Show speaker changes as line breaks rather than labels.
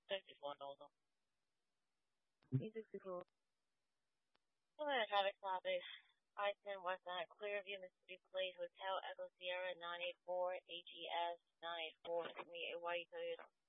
$61. Music traffic topics. I-10 West Side, Clearview, Mississippi Place, Hotel Echo Sierra 984, HES 984, me, AY Toyota